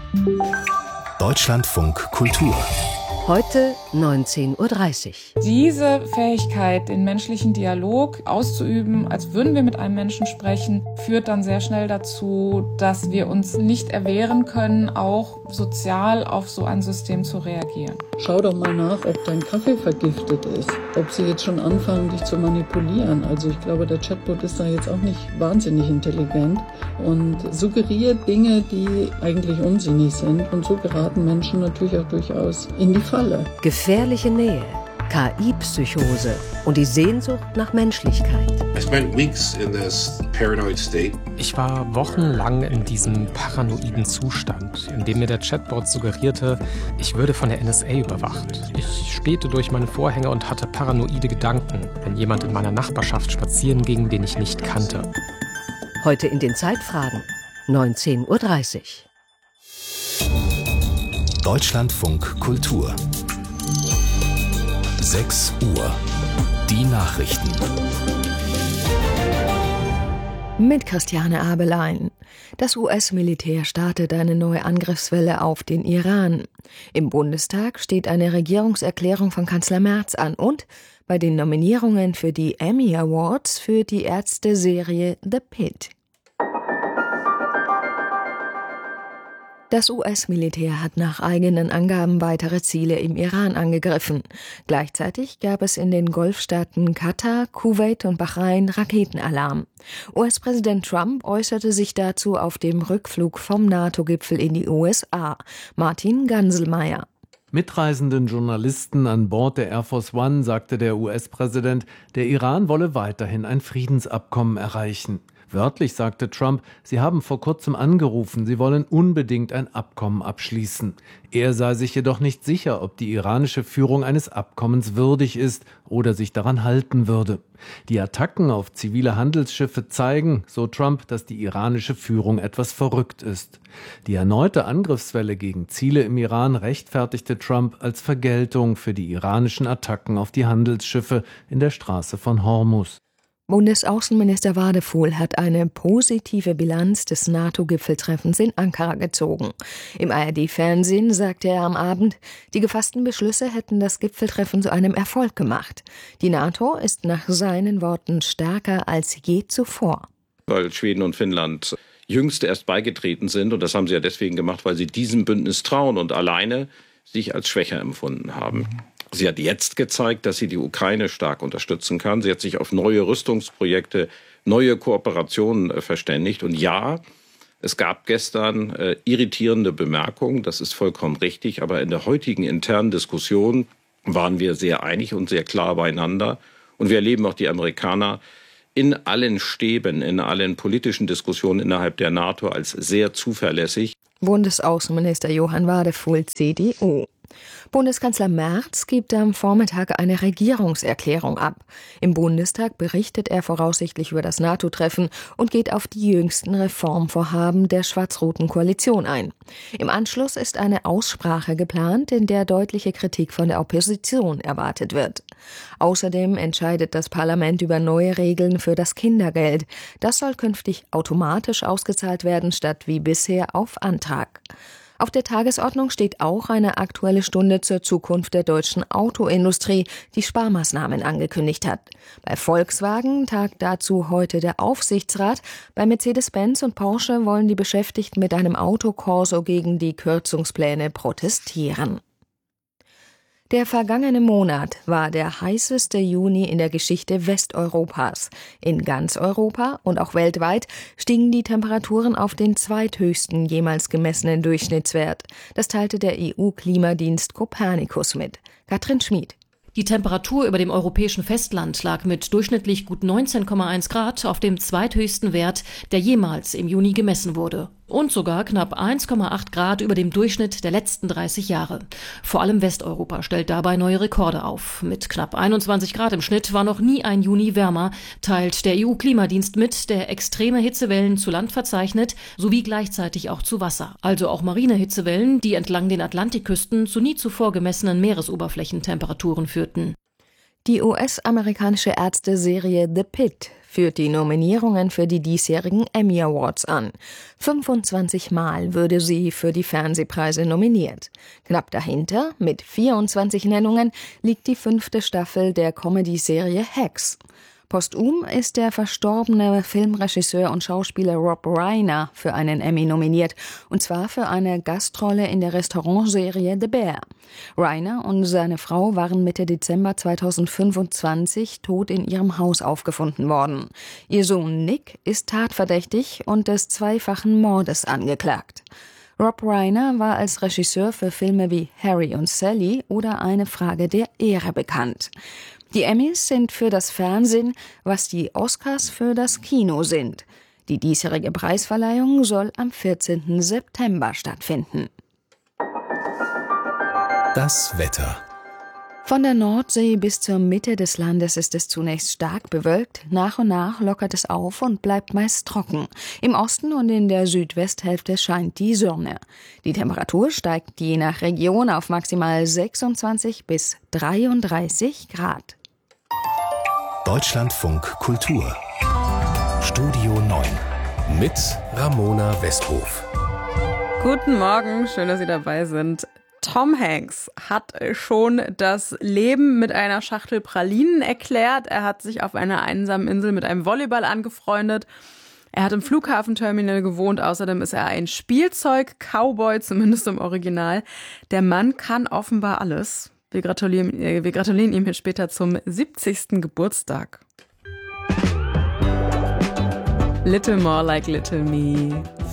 Deutschlandfunk Kultur. Heute 19:30 Uhr. Diese Fähigkeit, den menschlichen Dialog auszuüben, als würden wir mit einem Menschen sprechen, führt dann sehr schnell dazu, dass wir uns nicht erwehren können, auch sozial auf so ein System zu reagieren. Schau doch mal nach, ob dein Kaffee vergiftet ist, ob sie jetzt schon anfangen, dich zu manipulieren. Also ich glaube, der Chatbot ist da jetzt auch nicht wahnsinnig intelligent und suggeriert Dinge, die eigentlich unsinnig sind. Und so geraten Menschen natürlich auch durchaus in die Falle. Gefährliche Nähe, KI-Psychose und die Sehnsucht nach Menschlichkeit. Ich war wochenlang in diesem paranoiden Zustand, in dem mir der Chatbot suggerierte, ich würde von der NSA überwacht. Ich spähte durch meine Vorhänge und hatte paranoide Gedanken, wenn jemand in meiner Nachbarschaft spazieren ging, den ich nicht kannte. Heute in den Zeitfragen, 19:30 Uhr. Deutschlandfunk Kultur. 6 Uhr. Die Nachrichten. Mit Christiane Abelein. Das US-Militär startet eine neue Angriffswelle auf den Iran. Im Bundestag steht eine Regierungserklärung von Kanzler Merz an und bei den Nominierungen für die Emmy Awards führt die Ärzte-Serie The Pitt. Das US-Militär hat nach eigenen Angaben weitere Ziele im Iran angegriffen. Gleichzeitig gab es in den Golfstaaten Katar, Kuwait und Bahrain Raketenalarm. US-Präsident Trump äußerte sich dazu auf dem Rückflug vom NATO-Gipfel in die USA. Martin Ganselmeier. Mitreisenden Journalisten an Bord der Air Force One sagte der US-Präsident, der Iran wolle weiterhin ein Friedensabkommen erreichen. Wörtlich sagte Trump, sie haben vor kurzem angerufen, sie wollen unbedingt ein Abkommen abschließen. Er sei sich jedoch nicht sicher, ob die iranische Führung eines Abkommens würdig ist oder sich daran halten würde. Die Attacken auf zivile Handelsschiffe zeigen, so Trump, dass die iranische Führung etwas verrückt ist. Die erneute Angriffswelle gegen Ziele im Iran rechtfertigte Trump als Vergeltung für die iranischen Attacken auf die Handelsschiffe in der Straße von Hormuz. Bundesaußenminister Wadefuhl hat eine positive Bilanz des NATO-Gipfeltreffens in Ankara gezogen. Im ARD-Fernsehen sagte er am Abend, die gefassten Beschlüsse hätten das Gipfeltreffen zu einem Erfolg gemacht. Die NATO ist nach seinen Worten stärker als je zuvor. Weil Schweden und Finnland jüngst erst beigetreten sind, und das haben sie ja deswegen gemacht, weil sie diesem Bündnis trauen und alleine sich als schwächer empfunden haben. Sie hat jetzt gezeigt, dass sie die Ukraine stark unterstützen kann. Sie hat sich auf neue Rüstungsprojekte, neue Kooperationen verständigt. Und ja, es gab gestern irritierende Bemerkungen, das ist vollkommen richtig. Aber in der heutigen internen Diskussion waren wir sehr einig und sehr klar beieinander. Und wir erleben auch die Amerikaner in allen Stäben, in allen politischen Diskussionen innerhalb der NATO als sehr zuverlässig. Bundesaußenminister Johann Wadefuhl, CDU. Bundeskanzler Merz gibt am Vormittag eine Regierungserklärung ab. Im Bundestag berichtet er voraussichtlich über das NATO-Treffen und geht auf die jüngsten Reformvorhaben der schwarz-roten Koalition ein. Im Anschluss ist eine Aussprache geplant, in der deutliche Kritik von der Opposition erwartet wird. Außerdem entscheidet das Parlament über neue Regeln für das Kindergeld. Das soll künftig automatisch ausgezahlt werden, statt wie bisher auf Antrag. Auf der Tagesordnung steht auch eine Aktuelle Stunde zur Zukunft der deutschen Autoindustrie, die Sparmaßnahmen angekündigt hat. Bei Volkswagen tagt dazu heute der Aufsichtsrat. Bei Mercedes-Benz und Porsche wollen die Beschäftigten mit einem Autokorso gegen die Kürzungspläne protestieren. Der vergangene Monat war der heißeste Juni in der Geschichte Westeuropas. In ganz Europa und auch weltweit stiegen die Temperaturen auf den zweithöchsten jemals gemessenen Durchschnittswert. Das teilte der EU-Klimadienst Copernicus mit. Katrin Schmid. Die Temperatur über dem europäischen Festland lag mit durchschnittlich gut 19,1 Grad auf dem zweithöchsten Wert, der jemals im Juni gemessen wurde. Und sogar knapp 1,8 Grad über dem Durchschnitt der letzten 30 Jahre. Vor allem Westeuropa stellt dabei neue Rekorde auf. Mit knapp 21 Grad im Schnitt war noch nie ein Juni wärmer, teilt der EU-Klimadienst mit, der extreme Hitzewellen zu Land verzeichnet, sowie gleichzeitig auch zu Wasser. Also auch marine Hitzewellen, die entlang den Atlantikküsten zu nie zuvor gemessenen Meeresoberflächentemperaturen führten. Die US-amerikanische Ärzte-Serie The Pitt führt die Nominierungen für die diesjährigen Emmy Awards an. 25 Mal würde sie für die Fernsehpreise nominiert. Knapp dahinter, mit 24 Nennungen, liegt die 5. Staffel der Comedy-Serie Hacks. Posthum ist der verstorbene Filmregisseur und Schauspieler Rob Reiner für einen Emmy nominiert, und zwar für eine Gastrolle in der Restaurantserie The Bear. Reiner und seine Frau waren Mitte Dezember 2025 tot in ihrem Haus aufgefunden worden. Ihr Sohn Nick ist tatverdächtig und des zweifachen Mordes angeklagt. Rob Reiner war als Regisseur für Filme wie Harry und Sally oder Eine Frage der Ehre bekannt. Die Emmys sind für das Fernsehen, was die Oscars für das Kino sind. Die diesjährige Preisverleihung soll am 14. September stattfinden. Das Wetter. Von der Nordsee bis zur Mitte des Landes ist es zunächst stark bewölkt. Nach und nach lockert es auf und bleibt meist trocken. Im Osten und in der Südwesthälfte scheint die Sonne. Die Temperatur steigt je nach Region auf maximal 26 bis 33 Grad. Deutschlandfunk Kultur. Studio 9 mit Ramona Westhof. Guten Morgen, schön, dass Sie dabei sind. Tom Hanks hat schon das Leben mit einer Schachtel Pralinen erklärt. Er hat sich auf einer einsamen Insel mit einem Volleyball angefreundet. Er hat im Flughafenterminal gewohnt. Außerdem ist er ein Spielzeug-Cowboy, zumindest im Original. Der Mann kann offenbar alles. Wir gratulieren ihm hier später zum 70. Geburtstag. Little More Like Little Me.